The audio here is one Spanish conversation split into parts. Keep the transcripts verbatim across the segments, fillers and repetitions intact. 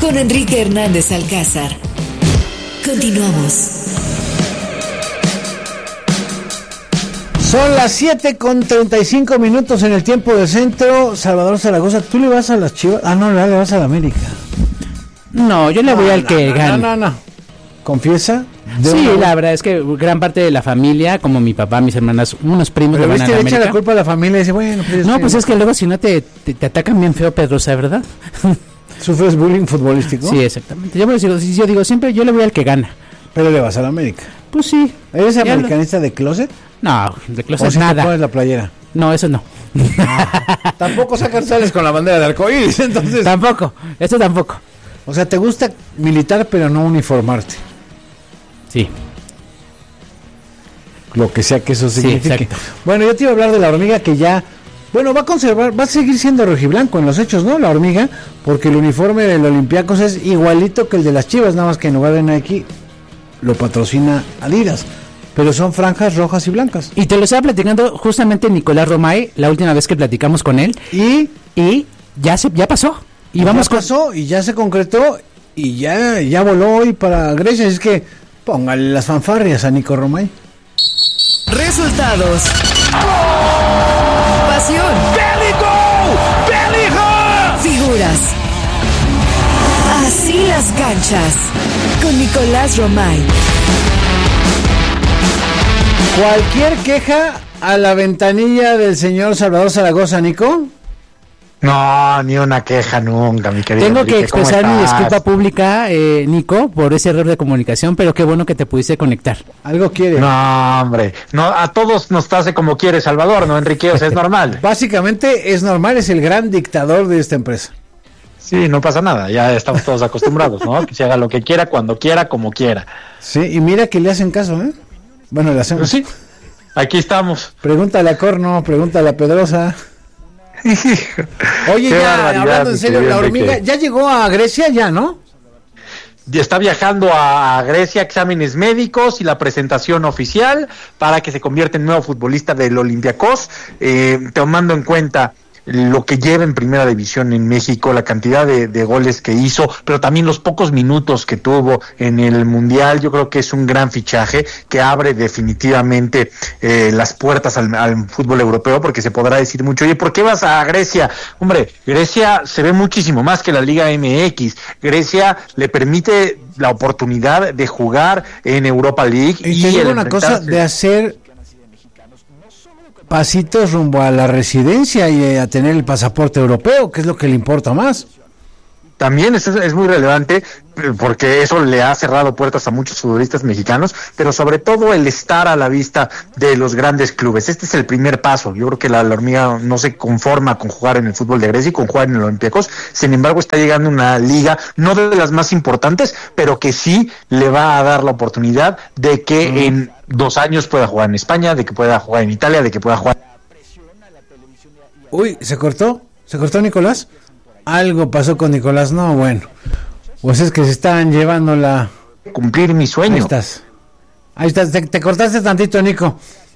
con Enrique Hernández Alcázar. Continuamos. Son las siete con treinta y cinco minutos en el tiempo del centro. Salvador Zaragoza, ¿tú le vas a las Chivas? Ah, no, le vas a la América. No, yo le voy no, al no, que no, gane. No, no, no. ¿Confiesa? Sí, una... la verdad es que gran parte de la familia, como mi papá, mis hermanas, unos primos Pero le van a la le América. echa la culpa a la familia y dice, bueno, pues... No, pues es que luego si no te, te, te atacan bien feo, Pedrosa, ¿verdad? ¿Sufres bullying futbolístico? Sí, exactamente. Yo, digo, yo digo, siempre yo le voy al que gana. Pero le vas a la América. Pues sí. ¿Eres americanista lo... de closet? No, de closet ¿O si nada. te pones la playera? No, eso no. Ah, tampoco sacan sales con la bandera de arcoíris, entonces. Tampoco, eso tampoco. O sea, te gusta militar, pero no uniformarte. Sí. Lo que sea que eso signifique. Sí, exacto. Bueno, yo te iba a hablar de la hormiga que ya... Bueno, va a conservar, va a seguir siendo rojiblanco en los hechos, ¿no? La hormiga, porque el uniforme del Olympiacos es igualito que el de las Chivas, nada más que en lugar de Nike lo patrocina Adidas. Pero son franjas rojas y blancas. Y te lo estaba platicando justamente Nicolás Romay, la última vez que platicamos con él. Y, y ya se ya pasó. Y ya vamos pasó con... y ya se concretó y ya, ya voló hoy para Grecia. Es que póngale las fanfarrias a Nico Romay. Resultados. Pasión. Figuras. Así las canchas. Con Nicolás Romay. Cualquier queja a la ventanilla del señor Salvador Zaragoza, Nico. No, ni una queja nunca, mi querido Tengo Enrique, que expresar mi disculpa pública, eh, Nico, por ese error de comunicación, pero qué bueno que te pudiste conectar. Algo quiere. No, hombre, no, a todos nos hace como quiere Salvador, ¿no, Enrique? O sea, es normal. Básicamente es normal, es el gran dictador de esta empresa. Sí, no pasa nada, ya estamos todos acostumbrados, ¿no? Que se haga lo que quiera, cuando quiera, como quiera. Sí, y mira que le hacen caso, ¿eh? Bueno, le hacemos. Pues sí, aquí estamos. Pregúntale a Corno, pregúntale a Pedrosa. Oye, ya, hablando en serio, la hormiga, ¿ya llegó a Grecia? Ya, ¿no? Está viajando a Grecia, exámenes médicos y la presentación oficial para que se convierta en nuevo futbolista del Olympiacos, eh, tomando en cuenta lo que lleva en primera división en México, la cantidad de, de goles que hizo, pero también los pocos minutos que tuvo en el Mundial. Yo creo que es un gran fichaje que abre definitivamente eh, las puertas al, al fútbol europeo, porque se podrá decir mucho, oye, ¿por qué vas a Grecia? Hombre, Grecia se ve muchísimo más que la Liga M X. Grecia le permite la oportunidad de jugar en Europa League. Y, y te digo una cosa, de hacer pasitos rumbo a la residencia y a tener el pasaporte europeo, que es lo que le importa más. También es, es muy relevante porque eso le ha cerrado puertas a muchos futbolistas mexicanos, pero sobre todo el estar a la vista de los grandes clubes. Este es el primer paso. Yo creo que la, la hormiga no se conforma con jugar en el fútbol de Grecia y con jugar en el Olympiacos. Sin embargo, está llegando una liga, no de las más importantes, pero que sí le va a dar la oportunidad de que mm. en dos años pueda jugar en España, de que pueda jugar en Italia, de que pueda jugar... Uy, ¿se cortó? ¿Se cortó Nicolás? Algo pasó con Nicolás, no, bueno. Pues es que se están llevando la... Cumplir mi sueño. Ahí estás. Ahí estás, te, te cortaste tantito, Nico.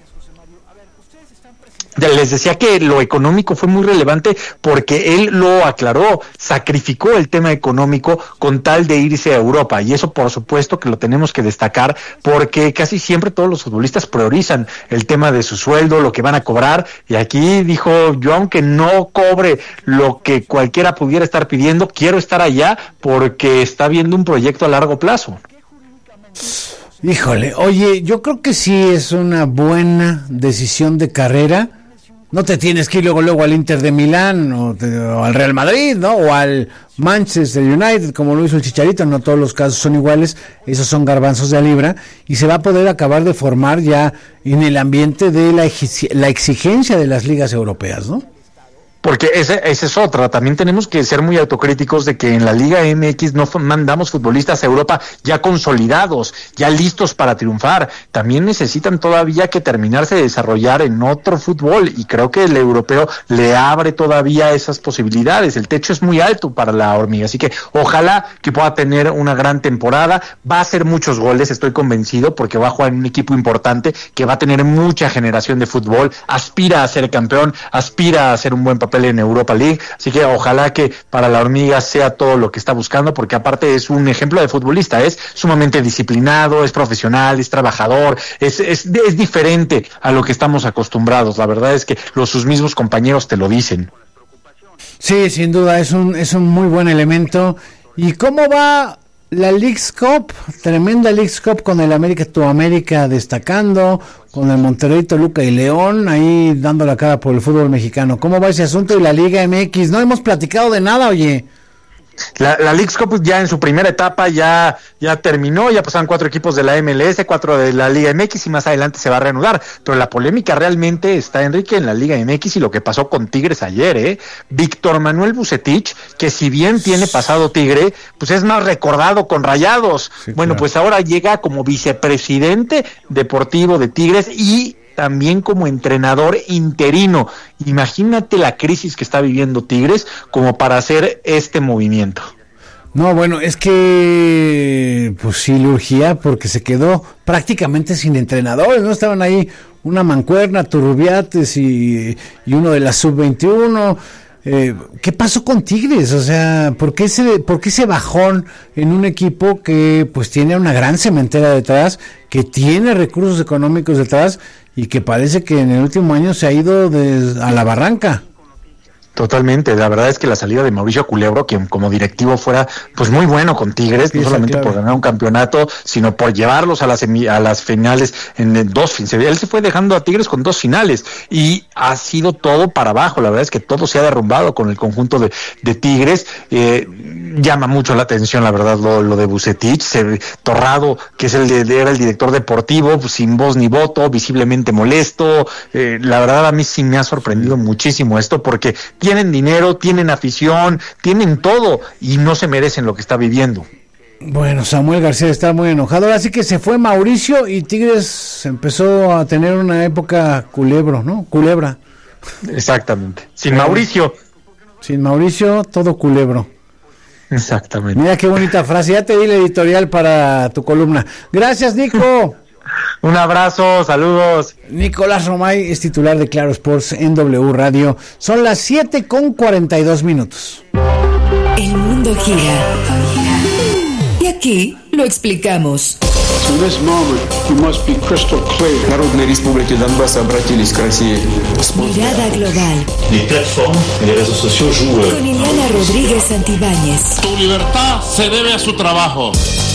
Les decía que lo económico fue muy relevante porque él lo aclaró, sacrificó el tema económico con tal de irse a Europa, y eso por supuesto que lo tenemos que destacar porque casi siempre todos los futbolistas priorizan el tema de su sueldo, lo que van a cobrar, y aquí dijo, yo aunque no cobre lo que cualquiera pudiera estar pidiendo, quiero estar allá porque está viendo un proyecto a largo plazo. Híjole, oye, yo creo que sí es una buena decisión de carrera. No te tienes que ir luego luego al Inter de Milán o, te, o al Real Madrid, ¿no? O al Manchester United, como lo hizo el Chicharito. No todos los casos son iguales, esos son garbanzos de a libra, y se va a poder acabar de formar ya en el ambiente de la, la exigencia de las ligas europeas, ¿no? Porque esa ese es otra, también tenemos que ser muy autocríticos de que en la Liga M X no mandamos futbolistas a Europa ya consolidados, ya listos para triunfar. También necesitan todavía que terminarse de desarrollar en otro fútbol, y creo que el europeo le abre todavía esas posibilidades. El techo es muy alto para la hormiga, así que ojalá que pueda tener una gran temporada. Va a hacer muchos goles, estoy convencido, porque va a jugar en un equipo importante que va a tener mucha generación de fútbol, aspira a ser campeón, aspira a hacer un buen papel papel en Europa League, así que ojalá que para la hormiga sea todo lo que está buscando, porque aparte es un ejemplo de futbolista, es sumamente disciplinado, es profesional, es trabajador, es, es, es diferente a lo que estamos acostumbrados. La verdad es que los sus mismos compañeros te lo dicen. Sí, sin duda, es un, es un muy buen elemento. ¿Y cómo va la Leagues Cup? Tremenda Leagues Cup con el América, tu América destacando, con el Monterrey, Toluca y León ahí dando la cara por el fútbol mexicano. ¿Cómo va ese asunto? Y la Liga M X, no hemos platicado de nada, oye. La, la Leagues Cup ya en su primera etapa ya, ya terminó, ya pasaron cuatro equipos de la M L S, cuatro de la Liga M X y más adelante se va a reanudar, pero la polémica realmente está, Enrique, en la Liga M X y lo que pasó con Tigres ayer, ¿eh? Víctor Manuel Vucetich, que si bien tiene pasado Tigre, pues es más recordado con Rayados, sí, bueno, claro. Pues ahora llega como vicepresidente deportivo de Tigres y también como entrenador interino. Imagínate la crisis que está viviendo Tigres como para hacer este movimiento. No, bueno, es que pues sí le urgía porque se quedó prácticamente sin entrenadores, ¿no? Estaban ahí una mancuerna, Turrubiates y, y uno de la sub veintiuno. Eh, ¿Qué pasó con Tigres? O sea, ¿por qué ese, por qué ese bajón en un equipo que pues tiene una gran cementera detrás, que tiene recursos económicos detrás y que parece que en el último año se ha ido de, a la barranca? Totalmente, la verdad es que la salida de Mauricio Culebro, quien como directivo fuera pues muy bueno con Tigres, sí, no solamente claro. por ganar un campeonato, sino por llevarlos a las a las finales en dos finales. Él se fue dejando a Tigres con dos finales y ha sido todo para abajo. La verdad es que todo se ha derrumbado con el conjunto de, de Tigres. Eh, llama mucho la atención, la verdad, lo, lo de Vucetich, se, Torrado, que es el de, era el director deportivo, pues, sin voz ni voto, visiblemente molesto. Eh, la verdad a mí sí me ha sorprendido muchísimo esto porque tienen dinero, tienen afición, tienen todo y no se merecen lo que está viviendo. Bueno, Samuel García está muy enojado, así que se fue Mauricio y Tigres empezó a tener una época culebro, ¿no? Culebra. Exactamente. Sin Mauricio. Sin Mauricio, todo culebro. Exactamente. Mira qué bonita frase, ya te di la editorial para tu columna. Gracias, Nico. Un abrazo, saludos. Nicolás Romay es titular de Claro Sports en W Radio. Son las siete con cuarenta y dos minutos. El mundo gira. Y aquí lo explicamos. In this moment, you must be crystal clear. Народной Республики Донбасс обратились к России. Mirada global. Les plateformes et les réseaux sociaux jouent. Con Ileana Rodríguez Santibáñez. Tu libertad se debe a su trabajo.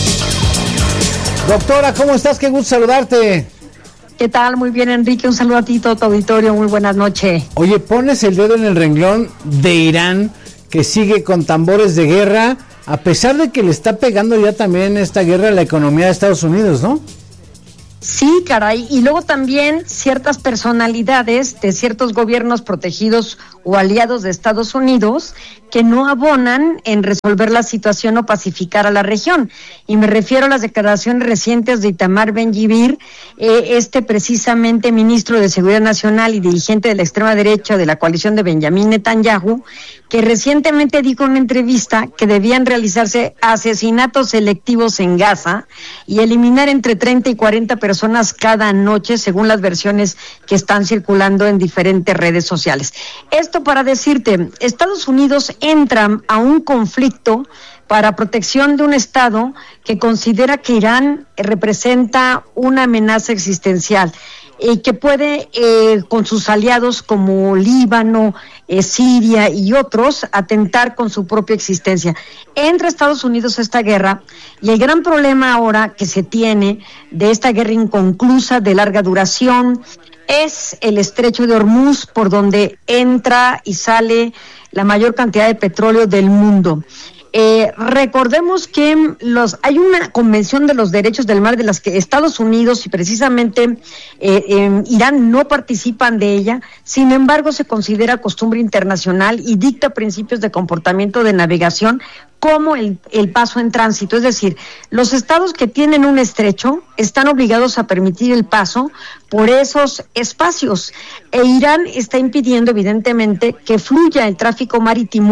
Doctora, ¿cómo estás? Qué gusto saludarte. ¿Qué tal? Muy bien, Enrique. Un saludo a ti, todo tu auditorio. Muy buenas noches. Oye, pones el dedo en el renglón de Irán, que sigue con tambores de guerra, a pesar de que le está pegando ya también esta guerra a la economía de Estados Unidos, ¿no? Sí, caray. Y luego también ciertas personalidades de ciertos gobiernos protegidos o aliados de Estados Unidos que no abonan en resolver la situación o pacificar a la región. Y me refiero a las declaraciones recientes de Itamar Ben-Gvir, eh, este precisamente ministro de Seguridad Nacional y dirigente de la extrema derecha de la coalición de Benjamín Netanyahu, que recientemente dijo en una entrevista que debían realizarse asesinatos selectivos en Gaza y eliminar entre treinta y cuarenta personas cada noche, según las versiones que están circulando en diferentes redes sociales. Esto para decirte, Estados Unidos entra a un conflicto para protección de un Estado que considera que Irán representa una amenaza existencial y que puede, eh, con sus aliados como Líbano, eh, Siria y otros, atentar con su propia existencia. Entra Estados Unidos a esta guerra y el gran problema ahora que se tiene de esta guerra inconclusa de larga duración es el estrecho de Hormuz, por donde entra y sale la mayor cantidad de petróleo del mundo. Eh, recordemos que los hay una convención de los derechos del mar de las que Estados Unidos y precisamente eh, eh, Irán no participan de ella, sin embargo se considera costumbre internacional y dicta principios de comportamiento de navegación como el, el paso en tránsito, es decir, los estados que tienen un estrecho están obligados a permitir el paso por esos espacios, e Irán está impidiendo evidentemente que fluya el tráfico marítimo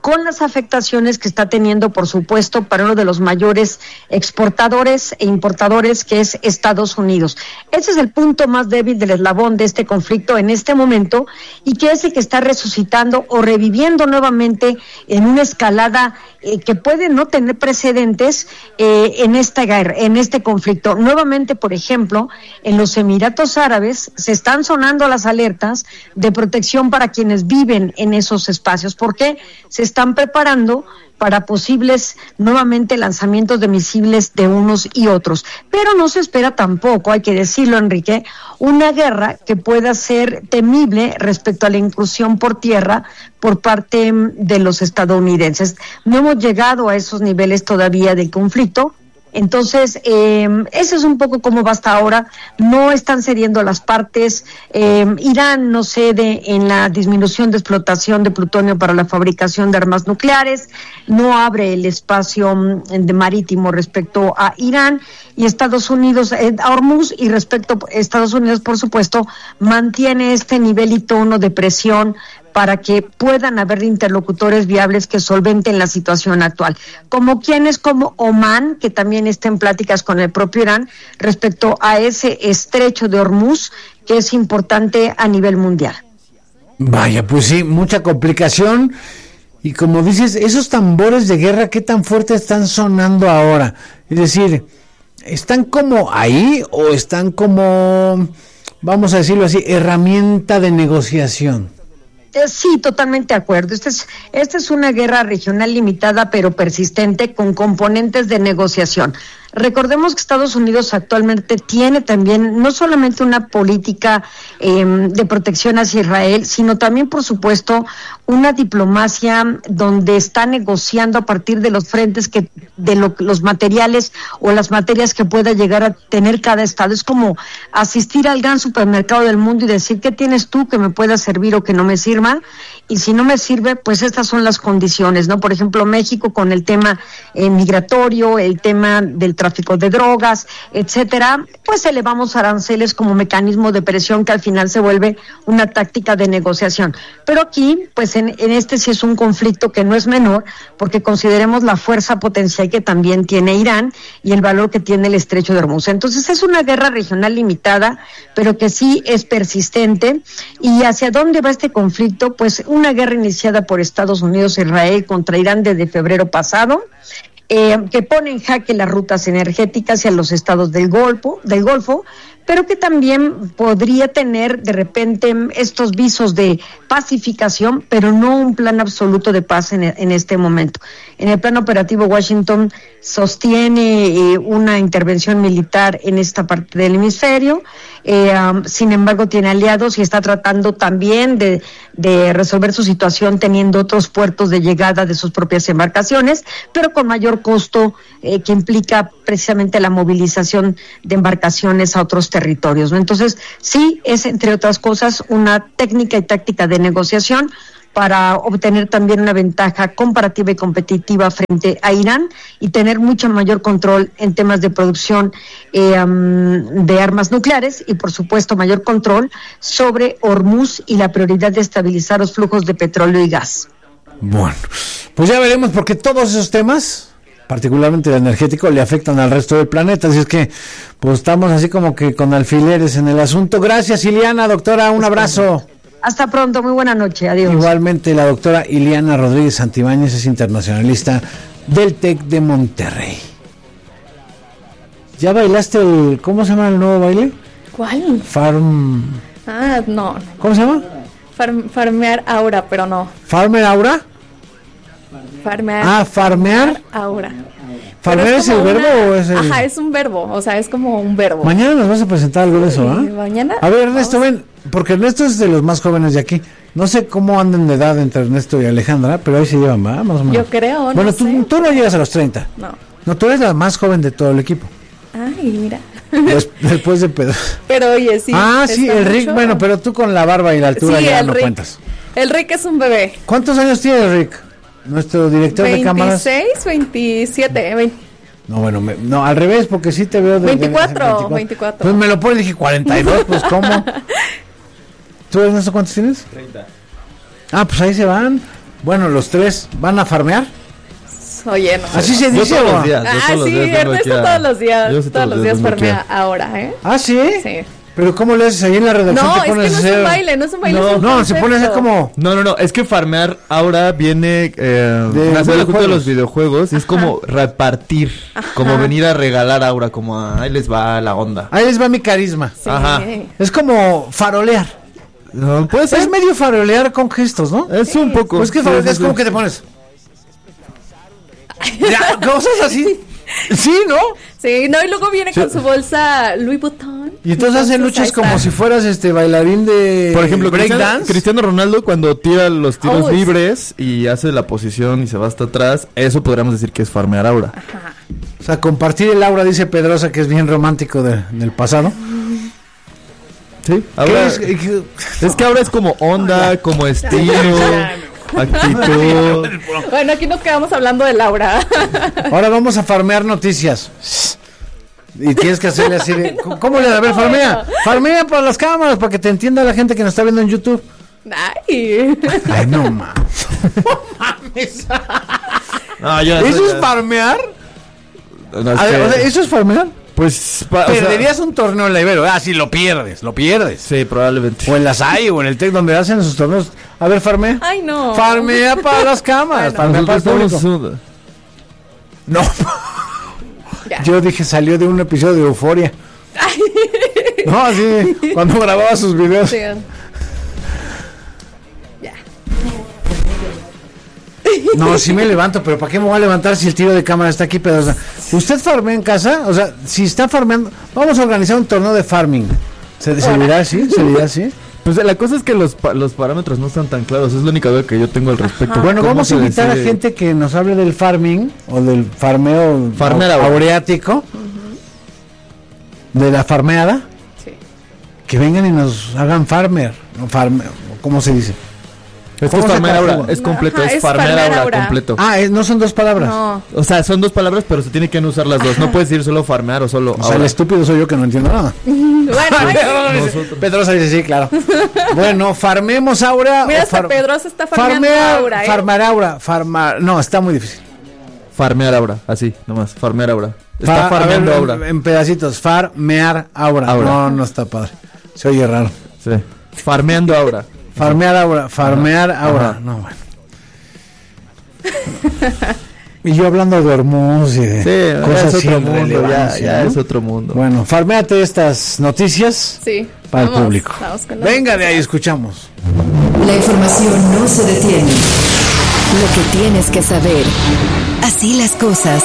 con las afectaciones que está teniendo, por supuesto, para uno de los mayores exportadores e importadores, que es Estados Unidos. Ese es el punto más débil del eslabón de este conflicto en este momento, y que es el que está resucitando o reviviendo nuevamente en una escalada eh, que puede no tener precedentes eh, en esta guerra, en este conflicto. Nuevamente, por ejemplo, en los Emiratos Árabes se están sonando las alertas de protección para quienes viven en esos espacios. ¿Por qué? Se están preparando para posibles nuevamente lanzamientos de misiles de unos y otros. Pero no se espera tampoco, hay que decirlo, Enrique, una guerra que pueda ser temible respecto a la incursión por tierra por parte de los estadounidenses. No hemos llegado a esos niveles todavía del conflicto. Entonces, eh, ese es un poco cómo va hasta ahora. No están cediendo las partes. Eh, Irán no cede en la disminución de explotación de plutonio para la fabricación de armas nucleares. No abre el espacio de marítimo respecto a Irán. Y Estados Unidos, eh, a Hormuz, y respecto a Estados Unidos, por supuesto, mantiene este nivel y tono de presión para que puedan haber interlocutores viables que solventen la situación actual, como quienes como Omán, que también está en pláticas con el propio Irán respecto a ese estrecho de Hormuz, que es importante a nivel mundial. Vaya, pues sí, mucha complicación, y como dices, esos tambores de guerra, ¿qué tan fuerte están sonando ahora? Es decir, ¿están como ahí o están como, vamos a decirlo así, herramienta de negociación? Sí, totalmente de acuerdo. Esta es, esta es una guerra regional limitada pero persistente con componentes de negociación. Recordemos que Estados Unidos actualmente tiene también no solamente una política eh, de protección hacia Israel, sino también, por supuesto, una diplomacia donde está negociando a partir de los frentes que de lo, los materiales o las materias que pueda llegar a tener cada estado. Es como asistir al gran supermercado del mundo y decir, ¿qué tienes tú que me pueda servir o que no me sirva? Y si no me sirve, pues estas son las condiciones, ¿no? Por ejemplo, México con el tema eh, migratorio, el tema del tráfico de drogas, etcétera, pues elevamos aranceles como mecanismo de presión que al final se vuelve una táctica de negociación. Pero aquí, pues en, en este sí es un conflicto que no es menor, porque consideremos la fuerza potencial que también tiene Irán y el valor que tiene el estrecho de Hormuz. Entonces es una guerra regional limitada, pero que sí es persistente. ¿Y hacia dónde va este conflicto? Pues una guerra iniciada por Estados Unidos e Israel contra Irán desde febrero pasado, eh, que pone en jaque las rutas energéticas hacia los estados del Golfo, del Golfo, pero que también podría tener de repente estos visos de pacificación, pero no un plan absoluto de paz en, en este momento. En el plano operativo, Washington sostiene eh, una intervención militar en esta parte del hemisferio, eh, um, sin embargo tiene aliados y está tratando también de, de resolver su situación teniendo otros puertos de llegada de sus propias embarcaciones, pero con mayor costo eh, que implica precisamente la movilización de embarcaciones a otros territorios, ¿no? Entonces, sí, es entre otras cosas una técnica y táctica de negociación para obtener también una ventaja comparativa y competitiva frente a Irán y tener mucho mayor control en temas de producción eh, um, de armas nucleares y, por supuesto, mayor control sobre Hormuz y la prioridad de estabilizar los flujos de petróleo y gas. Bueno, pues ya veremos, porque todos esos temas, particularmente el energético, le afectan al resto del planeta, así es que pues estamos así como que con alfileres en el asunto. Gracias, Ileana, doctora, un abrazo. Hasta pronto, muy buena noche, adiós. Igualmente, la doctora Ileana Rodríguez Santibáñez es internacionalista del TEC de Monterrey. ¿Ya bailaste el, cómo se llama el nuevo baile? ¿Cuál? Farm... Ah, no. ¿Cómo se llama? Farm, farmear aura, pero no. ¿Farmer aura? Farmear. Ah, farmear. Aura. ¿Farmear es, es el verbo una... o es el...? Ajá, es un verbo, o sea, es como un verbo. Mañana nos vas a presentar algo de eso, ¿ah? ¿eh? Mañana. A ver, Ernesto, ven, porque Ernesto es de los más jóvenes de aquí. No sé cómo andan de edad entre Ernesto y Alejandra, pero ahí se llevan, ¿verdad? Más o menos. Yo creo, no Bueno, tú, sé. tú no llegas a los treinta. No. No, tú eres la más joven de todo el equipo. Ay, mira. Des, después de pedo. Pero oye, sí. Ah, sí, el Rick, mucho... bueno, pero tú con la barba y la altura sí, ya no Rick, cuentas. El Rick es un bebé. ¿Cuántos años tiene Rick? Nuestro director veintiséis, de cámaras. veintiséis, veintisiete, veinte. No, bueno, me, no, al revés, porque sí te veo de veinticuatro, veinticuatro. Pues me lo pones, dije cuarenta y dos, pues ¿cómo? ¿Tú, Ernesto, cuántos tienes? treinta. Ah, pues ahí se van. Bueno, los tres van a farmear. Oye, no. Así se Yo dice. todos ¿o? los días. Yo Ah, todos los sí, días vengo Ernesto aquí a- todos los días, yo sí todos los días vengo aquí farmea a- ahora, ¿eh? ¿Ah, sí? Sí. Pero ¿cómo le haces ahí en la redacción? No, te es que no pones es a hacer... un baile, no es un baile, No, es un no, se pone a hacer concepto. como... No, no, no, es que farmear ahora viene eh, De nace de videojuegos. los videojuegos y es como repartir, como venir a regalar aura, como a, ahí les va la onda. Ahí les va mi carisma. Sí. Ajá. Es como farolear. No, puede ser. Es medio farolear con gestos, ¿no? Es un poco. Pues que sí, farolear sí, es como sí. que te pones... Ya, cosas así. Sí, ¿no? Sí, no, y luego viene con su bolsa Louis Vuitton. Y entonces hacen luchas ahí como está. si fueras este bailarín de Por ejemplo, Cristiano, breakdance. Cristiano Ronaldo cuando tira los tiros Oh, sí. libres y hace la posición y se va hasta atrás, eso podríamos decir que es farmear aura. O sea, compartir el aura, dice Pedrosa, que es bien romántico de- del pasado. Sí, ¿Qué ahora es? es, es que ahora es como onda, como estilo, actitud. Bueno, aquí nos quedamos hablando de Laura. Ahora vamos a farmear noticias. Y tienes que hacerle así de... ¿Cómo le da? A ver, farmea. Farmea para las cámaras, para que te entienda la gente que nos está viendo en YouTube. Ay. Ay, no mames. No mames. No, yo- ¿Eso es farmear? No, es A ver, que- o sea, ¿eso es farmear? pues pa- o sea, Perderías un torneo en la Ibero. Ah, sí, lo pierdes, lo pierdes. sí, probablemente. O en la S A I o en el TEC donde hacen sus torneos. A ver, farmea. Ay, no. Farmea para las cámaras. Bueno. Farmea para el Nosotros público. estamos- No. Ya. Yo dije, salió de un episodio de Euforia. No, así, cuando grababa sus videos. Sí. No, sí me levanto, pero ¿para qué me voy a levantar si el tiro de cámara está aquí? Pero, o sea, ¿usted farmea en casa? O sea, si está farmeando, vamos a organizar un torneo de farming. ¿Se, se dirá así? ¿Se dirá así? Pues la cosa es que los, pa- los parámetros no están tan claros, es la única duda que yo tengo al respecto. Bueno, ¿Cómo vamos a se invitar a decide? gente que nos hable del farming o del farmeo Farmear au- ahora. aureático, de la farmeada, Sí. que vengan y nos hagan farmer, no farme, ¿cómo se dice? Es que ¿Cómo es se farmear aura, conjuga? es completo, Ajá, es es farmear farmear aura aura. completo. Ah, es- no son dos palabras. No. O sea, son dos palabras, pero se tiene que no usar las dos. No puedes decir solo farmear o solo O sea, el aura. estúpido soy yo que no entiendo nada. Bueno, ay, Pedrosa dice, sí, claro. Bueno, farmemos aura. mira, o hasta far- Pedrosa está farmeando farmear, Aura, ¿eh? farmar aura, farmar, no, está muy difícil. Farmear aura, así, nomás, farmear aura. Está Fa- a farmeando ver, aura. en, en pedacitos, farmear aura. Aura. No, no está padre. Se oye raro. Sí. Farmeando aura. Farmear aura, farmear aura. Ajá. No, bueno. Y yo hablando de hormonas y de Sí, cosas ya es otro sin mundo, ya, relevancia, ya ¿no? es otro mundo. Bueno, farmeate estas noticias Sí. para el Vamos, público. vamos con las Venga de ahí, noticias. escuchamos. La información no se detiene. Lo que tienes que saber. Así las cosas.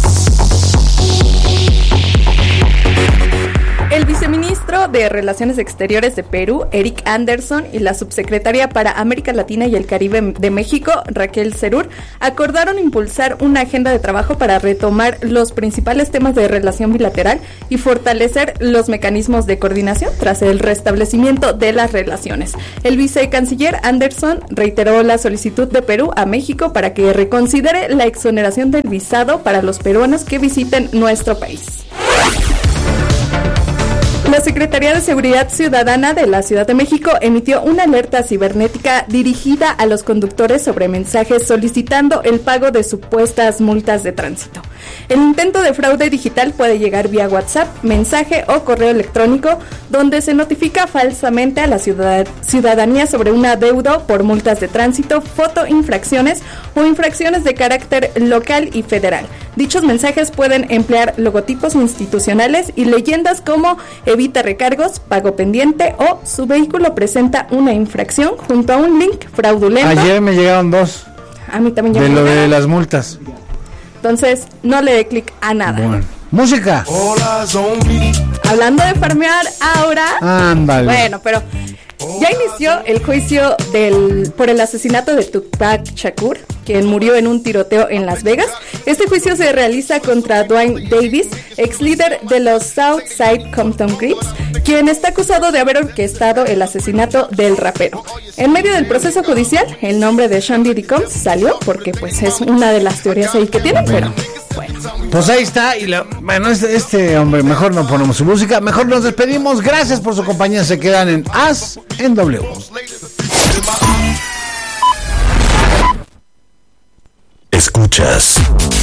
El viceministro de Relaciones Exteriores de Perú, Eric Anderson, y la subsecretaria para América Latina y el Caribe de México, Raquel Cerur, acordaron impulsar una agenda de trabajo para retomar los principales temas de relación bilateral y fortalecer los mecanismos de coordinación tras el restablecimiento de las relaciones. El vicecanciller Anderson reiteró la solicitud de Perú a México para que reconsidere la exoneración del visado para los peruanos que visiten nuestro país. La Secretaría de Seguridad Ciudadana de la Ciudad de México emitió una alerta cibernética dirigida a los conductores sobre mensajes solicitando el pago de supuestas multas de tránsito. El intento de fraude digital puede llegar vía WhatsApp, mensaje o correo electrónico, donde se notifica falsamente a la ciudad- ciudadanía sobre un adeudo por multas de tránsito, fotoinfracciones o infracciones de carácter local y federal. Dichos mensajes pueden emplear logotipos institucionales y leyendas como evita recargos, pago pendiente o su vehículo presenta una infracción junto a un link fraudulento. Ayer me llegaron dos A mí también ya de me lo de llegaron. las multas. Entonces, no le dé clic a nada. Bueno, música. Hablando de farmear ahora. Ándale. Bueno, pero ya inició el juicio del por el asesinato de Tupac Shakur, quien murió en un tiroteo en Las Vegas. Este juicio se realiza contra Dwayne Davis, ex líder de los Southside Compton Crips, quien está acusado de haber orquestado el asesinato del rapero. En medio del proceso judicial, el nombre de Sean Diddy Combs salió porque pues es una de las teorías ahí que tiene, pero bueno. Pues ahí está. Y la, bueno, este, este hombre, mejor no ponemos su música. Mejor nos despedimos. Gracias por su compañía. Se quedan en As en W. Escuchas